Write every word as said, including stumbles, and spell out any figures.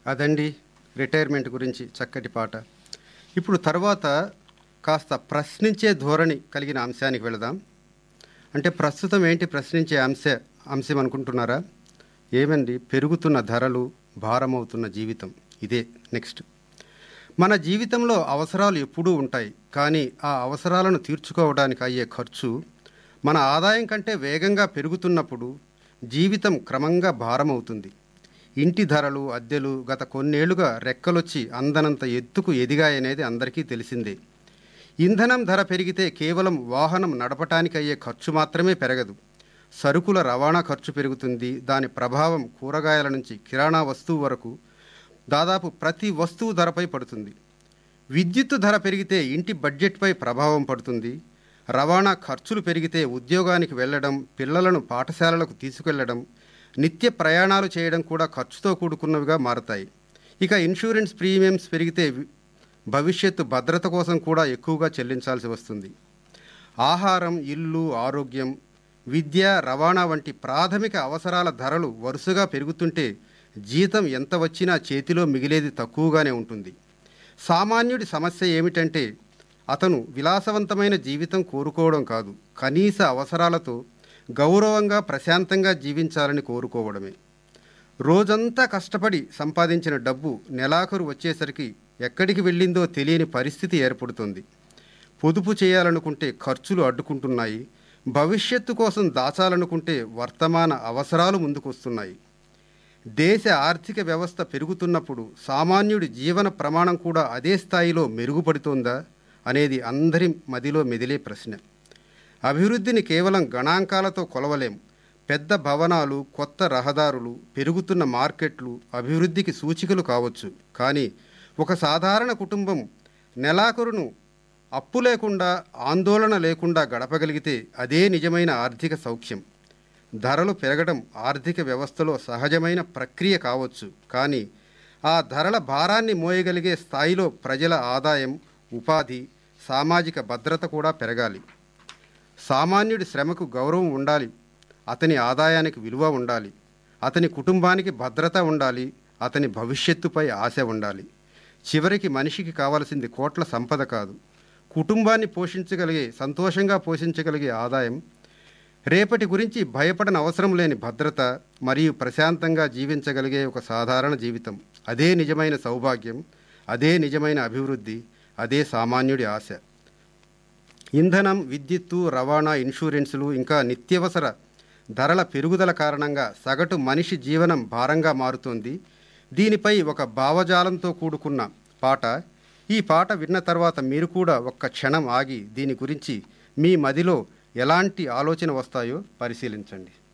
అదండి రిటైర్మెంట్ గురించి చక్కటి పాట. ఇప్పుడు తర్వాత కాస్త ప్రశ్నించే ధోరణి కలిగిన అంశానికి వెళదాం. అంటే ప్రస్తుతం ఏంటి ప్రశ్నించే అంశ అంశం అనుకుంటున్నారా? ఏమండి, పెరుగుతున్న ధరలు, భారమవుతున్న జీవితం. ఇదే నెక్స్ట్. మన జీవితంలో అవసరాలు ఎప్పుడూ ఉంటాయి, కానీ ఆ అవసరాలను తీర్చుకోవడానికి అయ్యే ఖర్చు మన ఆదాయం కంటే వేగంగా పెరుగుతున్నప్పుడు జీవితం క్రమంగా భారమవుతుంది. ఇంటి ధరలు, అద్దెలు గత కొన్నేళ్లుగా రెక్కలొచ్చి అందనంత ఎత్తుకు ఎదిగాయనేది అందరికీ తెలిసిందే. ఇంధనం ధర పెరిగితే కేవలం వాహనం నడపటానికి అయ్యే ఖర్చు మాత్రమే పెరగదు, సరుకుల రవాణా ఖర్చు పెరుగుతుంది. దాని ప్రభావం కూరగాయల నుంచి కిరాణా వస్తువు వరకు దాదాపు ప్రతి వస్తువు ధరపై పడుతుంది. విద్యుత్తు ధర పెరిగితే ఇంటి బడ్జెట్పై ప్రభావం పడుతుంది. రవాణా ఖర్చులు పెరిగితే ఉద్యోగానికి వెళ్ళడం, పిల్లలను పాఠశాలలకు తీసుకెళ్లడం, నిత్య ప్రయాణాలు చేయడం కూడా ఖర్చుతో కూడుకున్నవిగా మారతాయి. ఇక ఇన్సూరెన్స్ ప్రీమియమ్స్ పెరిగితే భవిష్యత్తు భద్రత కోసం కూడా ఎక్కువగా చెల్లించాల్సి వస్తుంది. ఆహారం, ఇల్లు, ఆరోగ్యం, విద్య, రవాణా వంటి ప్రాథమిక అవసరాల ధరలు వరుసగా పెరుగుతుంటే జీతం ఎంత వచ్చినా చేతిలో మిగిలేది తక్కువగానే ఉంటుంది. సామాన్యుడి సమస్య ఏమిటంటే అతను విలాసవంతమైన జీవితం కోరుకోవడం కాదు, కనీస అవసరాలతో గౌరవంగా ప్రశాంతంగా జీవించాలని కోరుకోవడమే. రోజంతా కష్టపడి సంపాదించిన డబ్బు నెలాఖరు వచ్చేసరికి ఎక్కడికి వెళ్ళిందో తెలియని పరిస్థితి ఏర్పడుతుంది. పొదుపు చేయాలనుకుంటే ఖర్చులు అడ్డుకుంటున్నాయి, భవిష్యత్తు కోసం దాచాలనుకుంటే వర్తమాన అవసరాలు ముందుకొస్తున్నాయి. దేశ ఆర్థిక వ్యవస్థ పెరుగుతున్నప్పుడు సామాన్యుడి జీవన ప్రమాణం కూడా అదే స్థాయిలో మెరుగుపడుతోందా అనేది అందరి మదిలో మెదిలే ప్రశ్న. అభివృద్ధిని కేవలం గణాంకాలతో కొలవలేం. పెద్ద భవనాలు, కొత్త రహదారులు, పెరుగుతున్న మార్కెట్లు అభివృద్ధికి సూచికలు కావచ్చు, కానీ ఒక సాధారణ కుటుంబం నెలాఖరును అప్పు లేకుండా, ఆందోళన లేకుండా గడపగలిగితే అదే నిజమైన ఆర్థిక సౌఖ్యం. ధరలు పెరగడం ఆర్థిక వ్యవస్థలో సహజమైన ప్రక్రియ కావచ్చు, కానీ ఆ ధరల భారాన్ని మోయగలిగే స్థాయిలో ప్రజల ఆదాయం, ఉపాధి, సామాజిక భద్రత కూడా పెరగాలి. సామాన్యుడి శ్రమకు గౌరవం ఉండాలి, అతని ఆదాయానికి విలువ ఉండాలి, అతని కుటుంబానికి భద్రత ఉండాలి, అతని భవిష్యత్తుపై ఆశ ఉండాలి. చివరికి మనిషికి కావలసింది కోట్ల సంపద కాదు, కుటుంబాన్ని పోషించగలిగే, సంతోషంగా పోషించగలిగే ఆదాయం, రేపటి గురించి భయపడని అవసరం లేని భద్రత మరియు ప్రశాంతంగా జీవించగలిగే ఒక సాధారణ జీవితం. అదే నిజమైన సౌభాగ్యం, అదే నిజమైన అభివృద్ధి, అదే సామాన్యుడి ఆశ. ఇంధనం, విద్యుత్తు, రవాణా, ఇన్సూరెన్సులు ఇంకా నిత్యవసర ధరల పెరుగుదల కారణంగా సగటు మనిషి జీవనం భారంగా మారుతోంది. దీనిపై ఒక భావజాలంతో కూడుకున్న పాట. ఈ పాట విన్న తర్వాత మీరు కూడా ఒక్క క్షణం ఆగి దీని గురించి మీ మదిలో ఎలాంటి ఆలోచన వస్తాయో పరిశీలించండి.